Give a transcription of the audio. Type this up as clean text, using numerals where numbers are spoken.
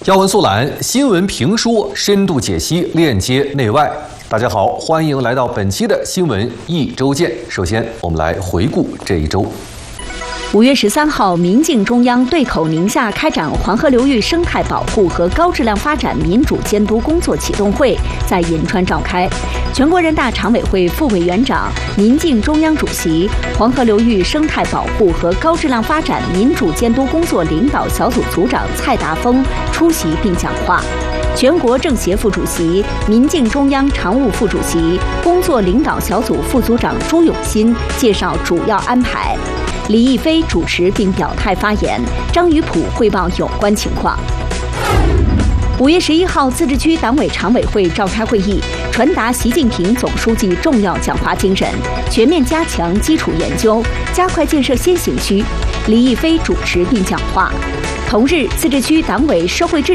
要闻速览，新闻评说，深度解析，链接内外。大家好，欢迎来到本期的新闻一周见。首先，我们来回顾这一周。 5月13号，民进中央对口宁夏开展黄河流域生态保护和高质量发展民主监督工作启动会在银川召开。全国人大常委会副委员长、民进中央主席、黄河流域生态保护和高质量发展民主监督工作领导小组组长蔡达峰出席并讲话。全国政协副主席、民进中央常务副主席、工作领导小组副组长朱永新介绍主要安排。李毅飞主持并表态发言，张宇普汇报有关情况。5月11号，自治区党委常委会召开会议，传达习近平总书记重要讲话精神，全面加强基础研究，加快建设先行区。李毅飞主持并讲话。同日，自治区党委社会治